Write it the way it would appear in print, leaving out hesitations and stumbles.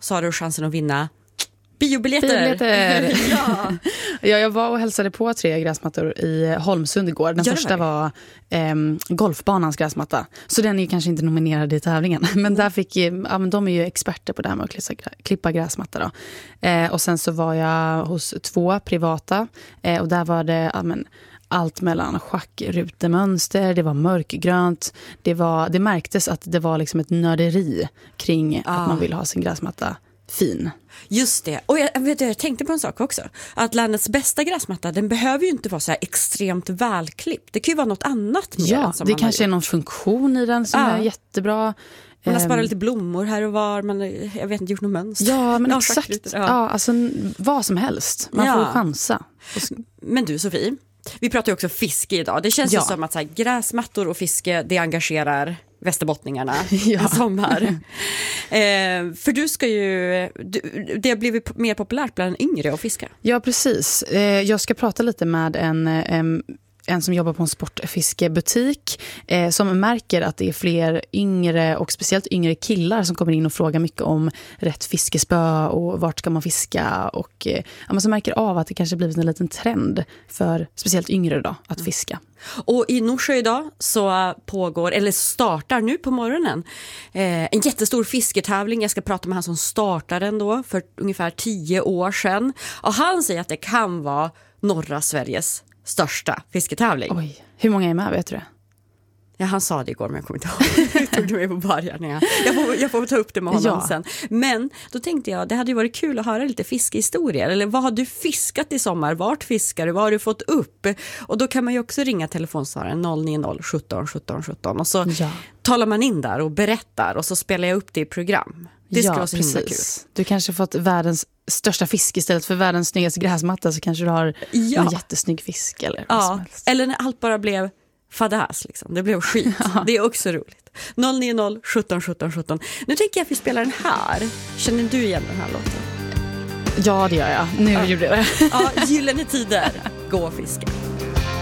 så har du chansen att vinna biobiljetter. Ja, jag var och hälsade på 3 gräsmattor i Holmsund igår. Den första var golfbanans gräsmatta. Så den är ju kanske inte nominerad i tävlingen. Men där fick men de är ju experter på det här med att klippa gräsmatta då. Och sen så var jag hos 2 privata. Och där var det allt mellan schackrutemönster, det var mörkgrönt. Det märktes att det var liksom ett nörderi kring att man vill ha sin gräsmatta fin. Just det. Och jag tänkte på en sak också. Att landets bästa gräsmatta, den behöver ju inte vara så här extremt välklippt. Det kan ju vara något annat med den som det kanske är någon funktion i den som är jättebra. Man har sparat lite blommor här och var. Jag vet inte, gjort något mönster. Ja, men exakt. Ja, alltså vad som helst. Man får chansa. Men du, Sofie, vi pratar ju också fiske idag. Det känns ju som att så här, gräsmattor och fiske, det engagerar västerbottningarna en sommar. För du ska ju... det har blivit mer populärt bland yngre att fiska. Ja, precis. Jag ska prata lite med en som jobbar på en sportfiskebutik som märker att det är fler yngre och speciellt yngre killar som kommer in och frågar mycket om rätt fiskespö och vart ska man fiska och man så märker av att det kanske blivit en liten trend för speciellt yngre då att fiska. Och i Norsjö idag så startar nu på morgonen en jättestor fisketävling. Jag ska prata med han som startade den då för ungefär 10 år sedan. Och han säger att det kan vara norra Sveriges största fisketävling. Oj, hur många är med, vet du det? Ja, han sa det igår men jag kommer inte ihåg. Jag tog det med på början. Jag får ta upp det med honom sen. Men då tänkte jag, det hade ju varit kul att höra lite fiskehistorier. Eller vad har du fiskat i sommar? Vart fiskar du? Vad har du fått upp? Och då kan man ju också ringa telefonsvararen 090 17 17 17. Och så talar man in där och berättar. Och så spelar jag upp det i program. Det skulle vara så himla kul. Du kanske fått världens största fisk istället för världens snyggaste gräsmatta, så kanske du har en jättesnygg fisk eller vad som helst. Eller när allt bara blev fadäs liksom. Det blev skit. Det är också roligt. 090 17 17 17. Nu tänker jag att vi spelar den här. Känner du igen den här låten? Ja, det gör jag. Nu gjorde jag det. Gyllene tider. Gå och fiska.